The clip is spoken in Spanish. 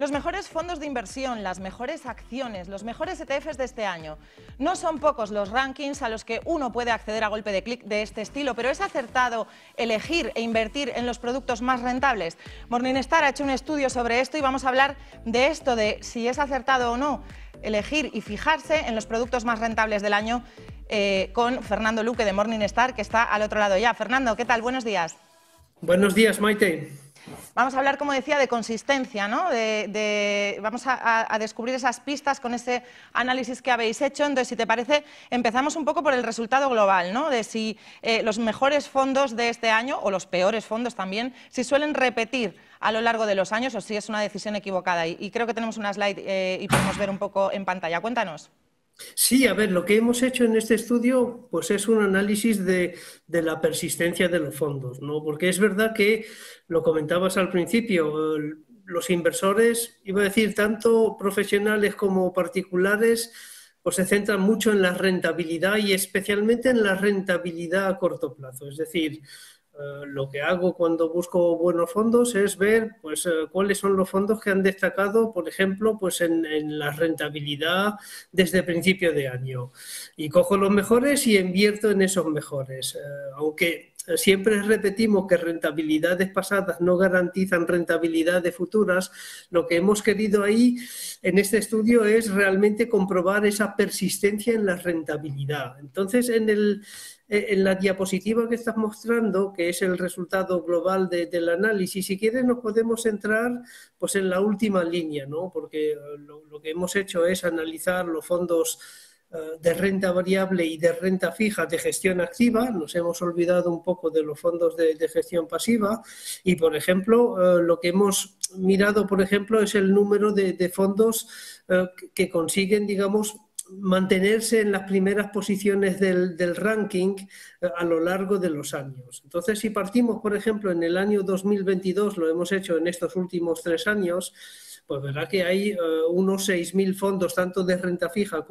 Los mejores fondos de inversión, las mejores acciones, los mejores ETFs de este año. No son pocos los rankings a los que uno puede acceder a golpe de clic de este estilo, pero ¿es acertado elegir e invertir en los productos más rentables? Morningstar ha hecho un estudio sobre esto y vamos a hablar de esto, de si es acertado o no elegir y fijarse en los productos más rentables del año con Fernando Luque de Morningstar, que está al otro lado ya. Fernando, ¿qué tal? Buenos días. Buenos días, Maite. Vamos a hablar, como decía, de consistencia, ¿no? Vamos a descubrir esas pistas con ese análisis que habéis hecho. Entonces, si te parece, empezamos un poco por el resultado global, ¿no? De si los mejores fondos de este año, o los peores fondos también, si suelen repetir a lo largo de los años o si es una decisión equivocada. Y creo que tenemos una slide y podemos ver un poco en pantalla. Cuéntanos. Sí, a ver, lo que hemos hecho en este estudio pues es un análisis de la persistencia de los fondos, ¿no? Porque es verdad que, lo comentabas al principio, los inversores, iba a decir, tanto profesionales como particulares, pues se centran mucho en la rentabilidad y especialmente en la rentabilidad a corto plazo. Es decir, lo que hago cuando busco buenos fondos es ver pues, cuáles son los fondos que han destacado, por ejemplo, pues en la rentabilidad desde principio de año. Y cojo los mejores y invierto en esos mejores. Aunque siempre repetimos que rentabilidades pasadas no garantizan rentabilidades futuras, lo que hemos querido ahí en este estudio es realmente comprobar esa persistencia en la rentabilidad. Entonces, en la diapositiva que estás mostrando, que es el resultado global del análisis, si quieres nos podemos centrar pues, en la última línea, ¿no? Porque lo que hemos hecho es analizar los fondos de renta variable y de renta fija de gestión activa. Nos hemos olvidado un poco de los fondos de gestión pasiva y, por ejemplo, lo que hemos mirado, por ejemplo, es el número de fondos que consiguen, digamos, mantenerse en las primeras posiciones del ranking a lo largo de los años. Entonces, si partimos, por ejemplo, en el año 2022, lo hemos hecho en estos últimos 3 años, pues verá que hay unos 6.000 fondos, tanto de renta fija